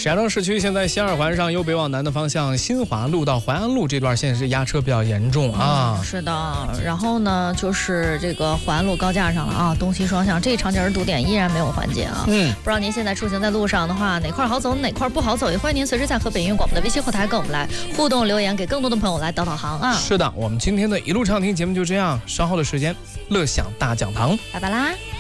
石家庄市区现在西二环上由北往南的方向，新华路到淮安路这段线是压车比较严重啊。 是的，然后呢，就是这个淮安路高架上了啊，东西双向这一长节堵点依然没有缓解啊。不知道您现在出行在路上的话，哪块好走，哪块不好走，也欢迎您随时在河北音乐广播的微信后台跟我们来互动留言，给更多的朋友来导导航啊。 是的，我们今天的一路畅听节目就这样，稍后的时间乐享大讲堂， 拜拜啦。